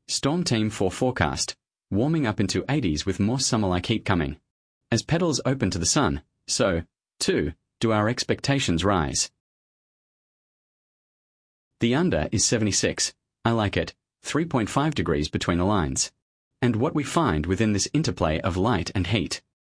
Storm Team 4 forecast. Warming up into 80s with more summer-like heat coming. As petals open to the sun, so, too, do our expectations rise. The under is 76. I like it. 3.5 degrees between the lines. And what we find within this interplay of light and heat.